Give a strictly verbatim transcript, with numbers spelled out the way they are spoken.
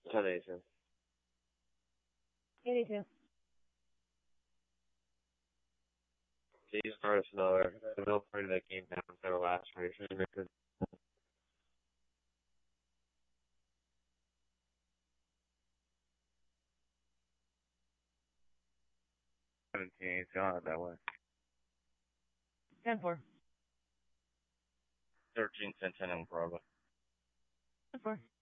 ten eighteen. eighty-two. These artists another. The middle party that came down for the last race. Seventeen. It's gone that way. ten four. Thirteen ten ten on Bravo. ten four.